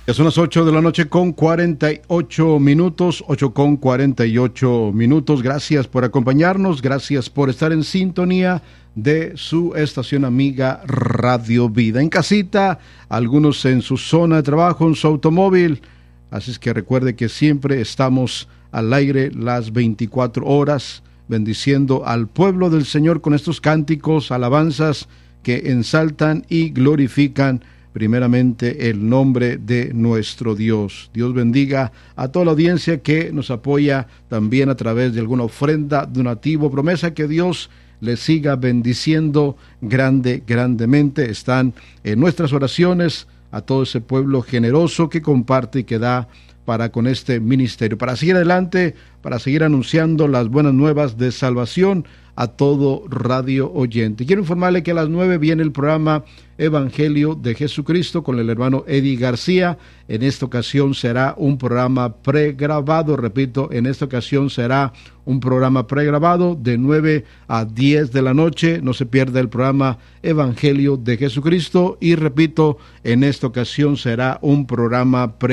Son las 8 de la noche con 48 minutos, 8 con 48 minutos. Gracias por acompañarnos, gracias por estar en sintonía de su estación amiga Radio Vida. En casita, algunos en su zona de trabajo, en su automóvil. Así es que recuerde que siempre estamos al aire las 24 horas, bendiciendo al pueblo del Señor con estos cánticos, alabanzas que ensaltan y glorifican primeramente el nombre de nuestro Dios. Dios bendiga a toda la audiencia que nos apoya también a través de alguna donativo, promesa que Dios les siga bendiciendo grandemente. Están en nuestras oraciones a todo ese pueblo generoso que comparte y que da para con este ministerio, para seguir adelante, para seguir anunciando las buenas nuevas de salvación a todo radio oyente. Quiero informarle que a las 9 viene el programa Evangelio de Jesucristo con el hermano Eddie García. En esta ocasión será un programa pregrabado, repito, en esta ocasión será un programa pregrabado de 9 a 10 de la noche. No se pierda el programa Evangelio de Jesucristo y repito, en esta ocasión será un programa pregrabado.